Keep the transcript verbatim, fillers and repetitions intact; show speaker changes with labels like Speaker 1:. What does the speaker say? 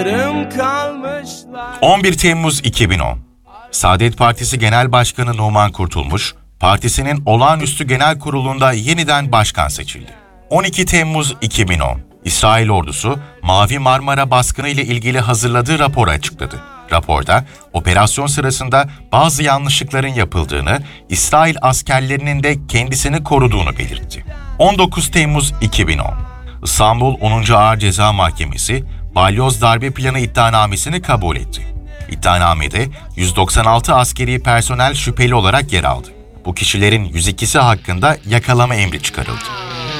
Speaker 1: on bir Temmuz iki bin on. Saadet Partisi Genel Başkanı Numan Kurtulmuş, partisinin olağanüstü genel kurulunda yeniden başkan seçildi. on iki Temmuz iki bin on. İsrail ordusu Mavi Marmara baskını ile ilgili hazırladığı raporu açıkladı. Raporda operasyon sırasında bazı yanlışlıkların yapıldığını, İsrail askerlerinin de kendisini koruduğunu belirtti. on dokuz Temmuz iki bin on. İstanbul onuncu Ağır Ceza Mahkemesi balyoz darbe planı iddianamesini kabul etti. İddianamede yüz doksan altı askeri personel şüpheli olarak yer aldı. Bu kişilerin yüz ikisi hakkında yakalama emri çıkarıldı.